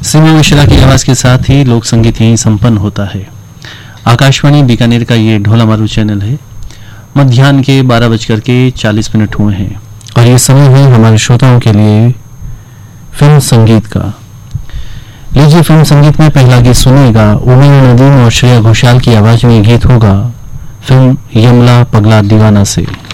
सीमा मिश्रा की आवाज के साथ ही लोक संगीत यहीं संपन्न होता है। आकाशवाणी बीकानेर का ये ढोला मारू चैनल है। मध्याह्न के 12:40 हुए हैं और ये समय है हमारे श्रोताओं के लिए फिल्म संगीत का। लीजिए, फिल्म संगीत में पहला गीत सुनिएगा। उमेर नदीम और श्रेया घोषाल की आवाज में गीत होगा फिल्म यमला पगला दीवाना से।